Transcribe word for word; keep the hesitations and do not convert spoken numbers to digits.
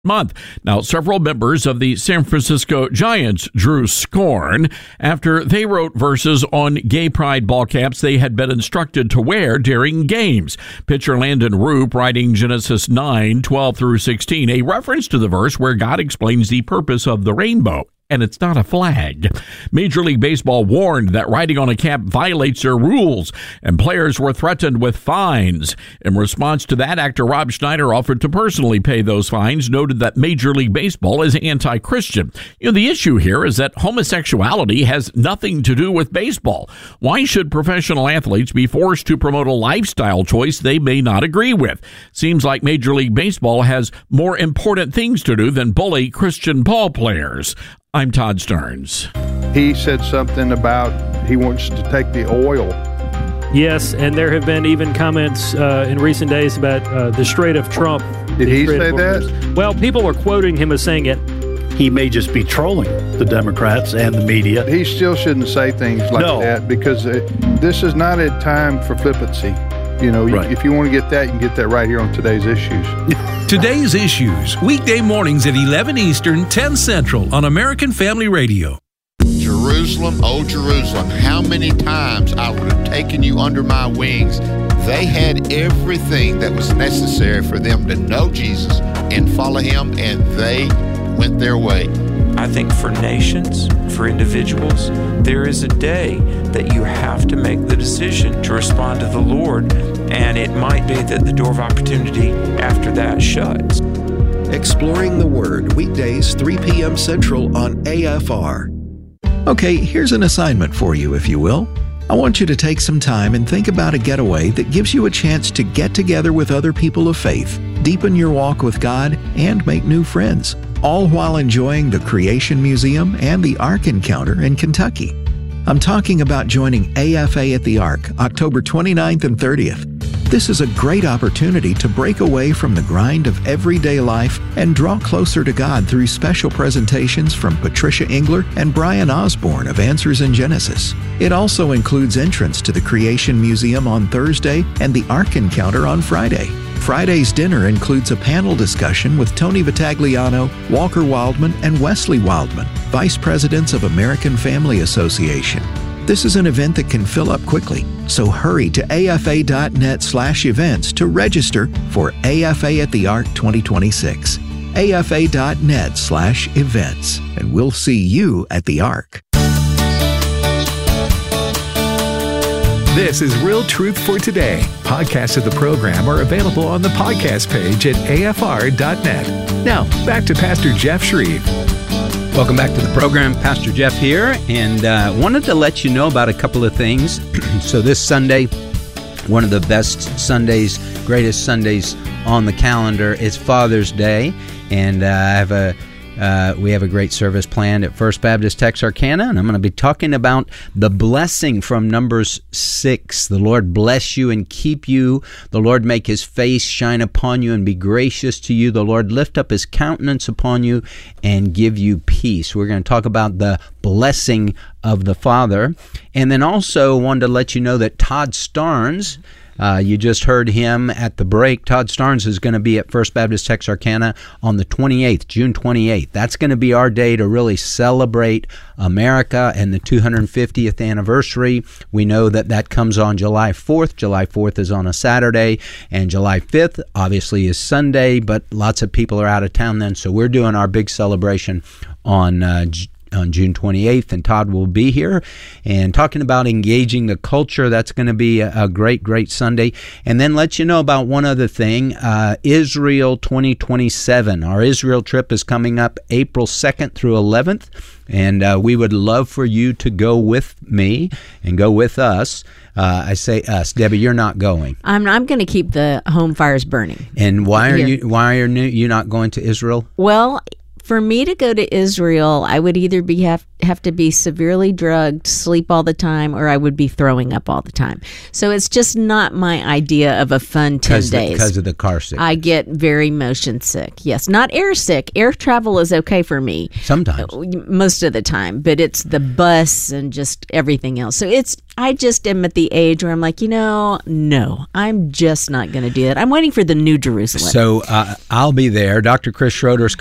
month. Now, several members of the San Francisco Giants drew scorn after they wrote verses on gay pride ball caps they had been instructed to wear during games. Pitcher Landon Roop writing Genesis nine, twelve through sixteen, a reference to the verse where God explains the purpose of the rainbow. And it's not a flag. Major League Baseball warned that writing on a cap violates their rules, and players were threatened with fines. In response to that, actor Rob Schneider offered to personally pay those fines, noted that Major League Baseball is anti-Christian. You know, the issue here is that homosexuality has nothing to do with baseball. Why should professional athletes be forced to promote a lifestyle choice they may not agree with? Seems like Major League Baseball has more important things to do than bully Christian ball players. I'm Todd Stearns. He said something about he wants to take the oil. Yes, and there have been even comments uh, in recent days about uh, the Strait of Trump. Did he say that? Well, people are quoting him as saying it. He may just be trolling the Democrats and the media. He still shouldn't say things like no. that because it, this is not a time for flippancy. You know, right. If you want to get that, you can get that right here on Today's Issues. Today's Issues, weekday mornings at eleven Eastern, ten Central on American Family Radio. Jerusalem, oh Jerusalem, how many times I would have taken you under my wings. They had everything that was necessary for them to know Jesus and follow him, and they went their way. I think for nations, for individuals, there is a day that you have to make the decision to respond to the Lord, and it might be that the door of opportunity after that shuts. Exploring the Word, weekdays, three p.m. Central on A F R. Okay, here's an assignment for you, if you will. I want you to take some time and think about a getaway that gives you a chance to get together with other people of faith, deepen your walk with God, and make new friends, all while enjoying the Creation Museum and the Ark Encounter in Kentucky. I'm talking about joining A F A at the Ark, October twenty-ninth and thirtieth. This is a great opportunity to break away from the grind of everyday life and draw closer to God through special presentations from Patricia Engler and Brian Osborne of Answers in Genesis. It also includes entrance to the Creation Museum on Thursday and the Ark Encounter on Friday. Friday's dinner includes a panel discussion with Tony Vitagliano, Walker Wildman, and Wesley Wildman, Vice Presidents of American Family Association. This is an event that can fill up quickly, so hurry to afa.net slash events to register for A F A at the Ark twenty twenty-six. afa.net slash events, and we'll see you at the Ark. This is Real Truth for Today. Podcasts of the program are available on the podcast page at a f r dot net. Now, back to Pastor Jeff Shreve. Welcome back to the program. Pastor Jeff here, and uh, wanted to let you know about a couple of things. So this Sunday, one of the best Sundays, greatest Sundays on the calendar is Father's Day, and uh, I have a Uh, we have a great service planned at First Baptist Texarkana, and I'm going to be talking about the blessing from Numbers six. The Lord bless you and keep you. The Lord make his face shine upon you and be gracious to you. The Lord lift up his countenance upon you and give you peace. We're going to talk about the blessing of the Father. And then also wanted to let you know that Todd Starnes, Uh, you just heard him at the break. Todd Starnes is going to be at First Baptist Texarkana on the twenty-eighth, June twenty-eighth. That's going to be our day to really celebrate America and the two hundred fiftieth anniversary. We know that that comes on July fourth. July fourth is on a Saturday, and July fifth obviously is Sunday, but lots of people are out of town then, so we're doing our big celebration on uh, on June twenty-eighth, and Todd will be here and talking about engaging the culture. That's going to be a, a great, great Sunday. And then let you know about one other thing, uh, Israel twenty twenty-seven. Our Israel trip is coming up April second through eleventh, and uh, we would love for you to go with me and go with us. Uh, I say us. Debbie, you're not going. I'm I'm going to keep the home fires burning. And why are Here. you why are you not going to Israel? Well, For me to go to Israel, I would either be have, have to be severely drugged, sleep all the time, or I would be throwing up all the time. So it's just not my idea of a fun ten days. Because of the car sick. I get very motion sick. Yes, not air sick. Air travel is okay for me. Sometimes. Most of the time. But it's the bus and just everything else. So it's, I just am at the age where I'm like, you know, no, I'm just not going to do that. I'm waiting for the New Jerusalem. So uh, I'll be there. Doctor Chris Schroeder's